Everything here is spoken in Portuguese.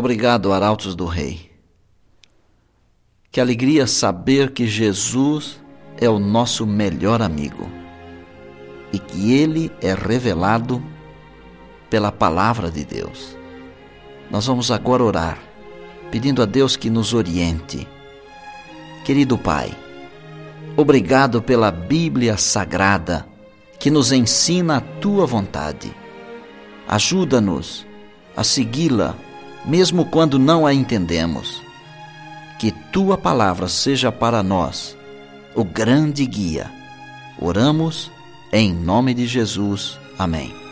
obrigado, Arautos do Rei. Que alegria saber que Jesus é o nosso melhor amigo e que Ele é revelado pela Palavra de Deus. Nós vamos agora orar, pedindo a Deus que nos oriente. Querido Pai, obrigado pela Bíblia Sagrada que nos ensina a Tua vontade. Ajuda-nos a segui-la, mesmo quando não a entendemos. Que Tua Palavra seja para nós o grande guia. Oramos em nome de Jesus. Amém.